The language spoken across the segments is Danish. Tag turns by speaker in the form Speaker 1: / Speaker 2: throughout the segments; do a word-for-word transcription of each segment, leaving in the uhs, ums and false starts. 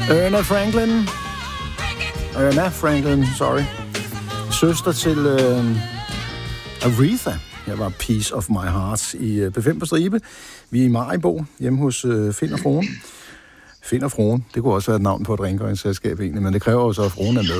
Speaker 1: Erna Franklin. Erna Franklin, sorry. Søster til øh, Aretha. Jeg var Piece of My Heart i øh, P fem på stribe. Vi er i Maribo, hjemme hos øh, Finn og Fruen. Finn og Fruen, det kunne også være et navn på et rengøringsselskab egentlig, men det kræver jo så, at Fruen er med.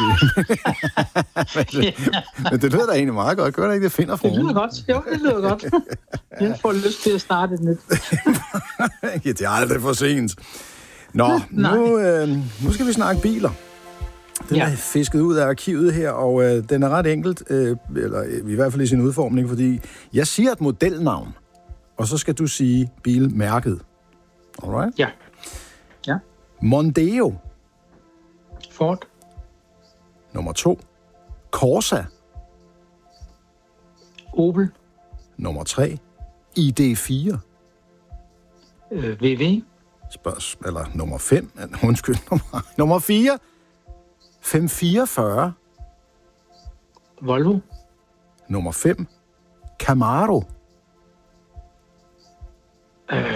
Speaker 1: men, det, men det lyder da egentlig meget godt. Gør det ikke det, Finn og Fruen?
Speaker 2: Det lyder godt. Jo, det lyder godt. Jeg får lyst til at starte et nyt.
Speaker 1: Ja, det er aldrig for sent. Nå, nu, øh, nu skal vi snakke biler. Den ja. er fisket ud af arkivet her, og øh, den er ret enkelt, øh, eller øh, i hvert fald i sin udformning, fordi jeg siger et modelnavn, og så skal du sige bilmærket. Alright?
Speaker 2: Ja. Ja.
Speaker 1: Mondeo.
Speaker 2: Ford.
Speaker 1: Nummer to. Corsa.
Speaker 2: Opel.
Speaker 1: Nummer tre. I D fire.
Speaker 2: Øh, V W.
Speaker 1: Spørgs, eller nummer fem. Undskyld, nummer, nummer fire. fem fireogfyrre.
Speaker 2: Volvo.
Speaker 1: Nummer fem. Camaro.
Speaker 2: Øh,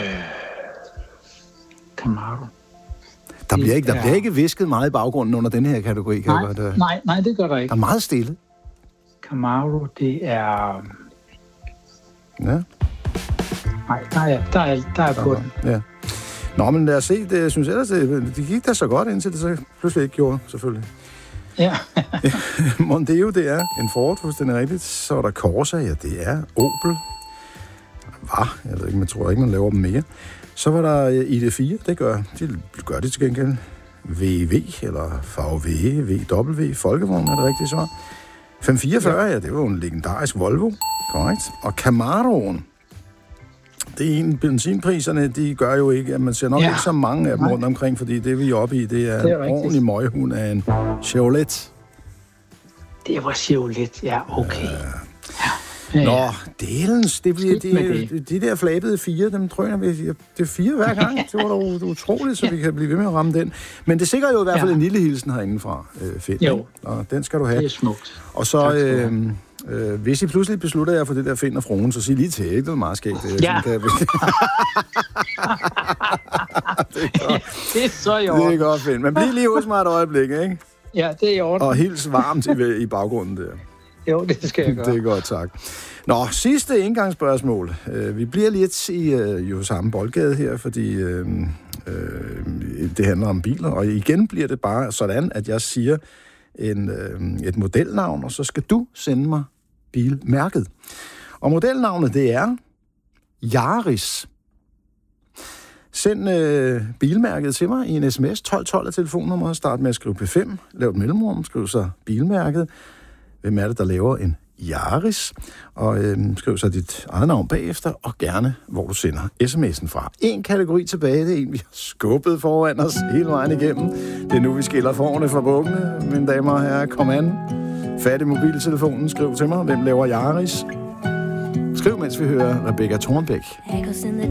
Speaker 2: Camaro.
Speaker 1: Der bliver, ikke, der
Speaker 2: er...
Speaker 1: bliver ikke visket meget i baggrunden under den her kategori. Kan
Speaker 2: nej,
Speaker 1: jeg godt, uh...
Speaker 2: nej, nej, det gør der ikke.
Speaker 1: Der er meget stille.
Speaker 2: Camaro, det er...
Speaker 1: Ja.
Speaker 2: Nej, der er, der er, der er på den.
Speaker 1: Ja. Nå, men lad os se. Det, jeg synes ellers, det, det gik da så godt, indtil det så pludselig ikke gjorde, selvfølgelig.
Speaker 2: Ja.
Speaker 1: Mondeo, det er en Ford, hvis den er rigtigt. Så er der Corsa, ja, det er Opel. Hvad? Jeg ved ikke, man tror ikke, man laver dem mere. Så var der I D fire, det gør de, gør de til gengæld. V W, eller V W, V W, Folkevogn er det rigtigt svar. fem fireogfyrre, ja, det var jo en legendarisk Volvo, korrekt. Og Camaroen, det er en, benzinpriserne, de gør jo ikke, at man ser nok ja. ikke så mange af dem rundt omkring, fordi det vi er oppe i, det er, det er en ordentlig møghund af en Chevrolet.
Speaker 2: Det var Chevrolet, ja, okay.
Speaker 1: Ja.
Speaker 2: Ja, ja.
Speaker 1: Nå, delens, det bliver de, de, de der flabede fire, dem tror jeg, det er fire hver gang. Det var da utroligt, så vi kan blive ved med at ramme den. Men det sikrer jo i hvert fald ja. en lille hilsen herindefra, øh, fedt.
Speaker 2: Jo.
Speaker 1: Og den skal du have.
Speaker 2: Det er smukt.
Speaker 1: Og så, øh, øh, hvis I pludselig beslutter jer for det der Finn og Fruen, så sig lige til, ikke? Det er meget skægt. Det,
Speaker 2: ja.
Speaker 1: Kan jeg... det,
Speaker 2: er det er så i orden.
Speaker 1: Det er godt, Finn. Men bliv lige hos mig et øjeblik, ikke?
Speaker 2: Ja, det er i orden.
Speaker 1: Og hils varmt i, i baggrunden der.
Speaker 2: Jo, det skal jeg gøre.
Speaker 1: Det er godt, tak. Nå, sidste indgangsspørgsmål. Uh, vi bliver lidt i uh, jo samme boldgade her, fordi uh, uh, det handler om biler, og igen bliver det bare sådan, at jeg siger en, uh, et modelnavn, og så skal du sende mig bilmærket. Og modelnavnet, det er Yaris. Send uh, bilmærket til mig i en sms. tolv tolv er telefonnummeret. Start med at skrive P fem. Lav et mellemrum. Skriv så bilmærket. Hvem er det, der laver en Yaris? Og øh, skriv så dit eget navn bagefter, og gerne, hvor du sender sms'en fra. En kategori tilbage, det er en, vi har skubbet foran os hele vejen igennem. Det er nu, vi skiller forne fra bukkene, mine damer og herrer. Kom an. Fat i mobiltelefonen. Skriv til mig, hvem laver Yaris? Skriv, mens vi hører Rebecca Thornbæk.